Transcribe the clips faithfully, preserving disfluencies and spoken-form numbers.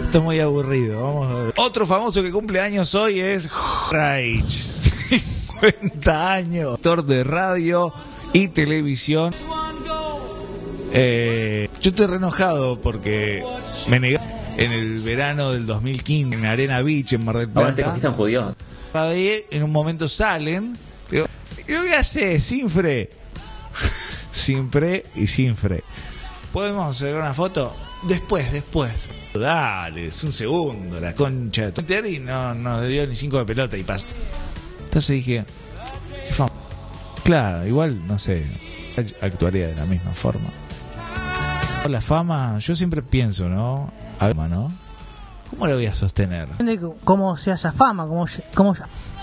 Esto es muy aburrido. Vamos a ver. Otro famoso que cumple años hoy es Reich. cincuenta años. Actor de radio y televisión. Eh, yo estoy re enojado porque me negué en el verano del dos mil quince en Arena Beach, en Mar del Plata. Ahora te cogiste un judío. En un momento salen. Digo, ¿qué voy a hacer? Sin fre. Sin pre y sin fre. ¿Podemos hacer una foto? Después, después. Dale, es un segundo, la concha de Twitter, y no nos dio ni cinco de pelota y pasó. Entonces dije, qué fama. Claro, igual, no sé, actuaría de la misma forma. La fama, yo siempre pienso, ¿no? A ver, ¿no? ¿Cómo la voy a sostener? ¿Cómo se haya fama? ¿Cómo, cómo...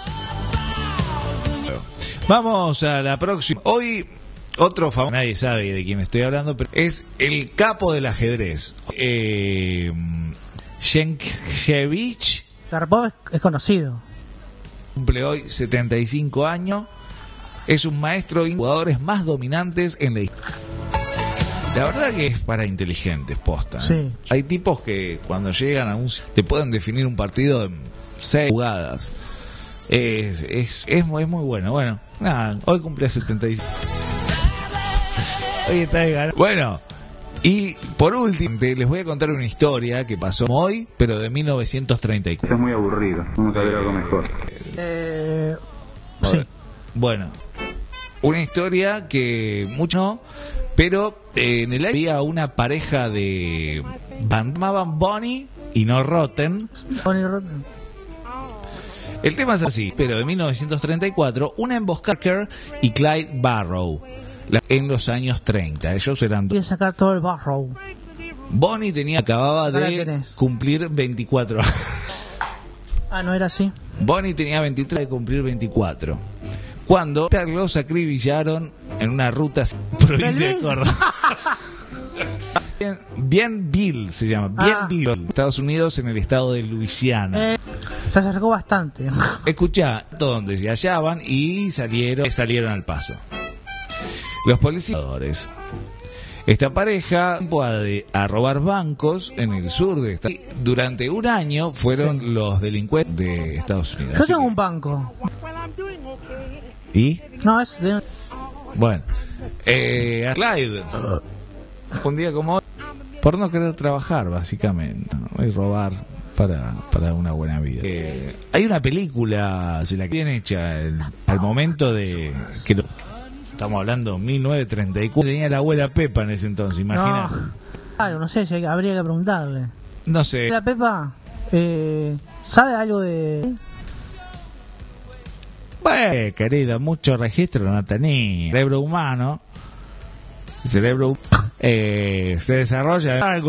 Vamos a la próxima. Hoy, otro famoso, nadie sabe de quién estoy hablando, pero es el capo del ajedrez. Eh, Sienkiewicz. Karpov es, es conocido. Cumple hoy setenta y cinco años. Es un maestro y jugadores más dominantes en la historia. La verdad que es para inteligentes, posta. ¿eh? Sí. Hay tipos que cuando llegan a un... te pueden definir un partido en seis jugadas. Es, es, es, muy, es muy bueno. Bueno, nada, hoy cumple setenta y cinco. Hoy está de ganar. Bueno, y por último, les voy a contar una historia que pasó hoy, pero de mil novecientos treinta y cuatro. Es muy aburrido, nunca hubiera algo mejor. Eh, sí. Bueno, una historia que mucho no, pero eh, en el aire había una pareja de... llamaban Bonnie y no Rotten. Bonnie Rotten. El tema es así, pero de mil novecientos treinta y cuatro, una emboscada y Clyde Barrow en los años treinta. Ellos eran... Voy a sacar todo el Barrow. Bonnie tenía, acababa de cumplir veinticuatro años. Ah, ¿no era así? Bonnie tenía veintitrés de cumplir veinticuatro. Cuando los acribillaron en una ruta provincia de Córdoba. Bien, bien Bill se llama, Bien ah. Bill, Estados Unidos, en el estado de Luisiana. Eh, se acercó bastante. Escuchá, donde se hallaban y salieron, salieron al paso. Los policías. Esta pareja fue a, a robar bancos en el sur de Estados Unidos. Durante un año fueron sí. los delincuentes de Estados Unidos. Yo tengo que... un banco. ¿Y? No, es de... Bueno, eh, a Clyde, un día como hoy, por no querer trabajar, básicamente, ¿no? Y robar para, para una buena vida. Eh, hay una película, se la bien hecha, el, al momento de que lo, estamos hablando mil novecientos treinta y cuatro, tenía la abuela Pepa en ese entonces, imagina. No, claro, no sé, habría que preguntarle. No sé. La Pepa, eh, ¿sabe algo de...? Bueno, querida, mucho registro no tenía. El cerebro humano, el cerebro eh, se desarrolla algo.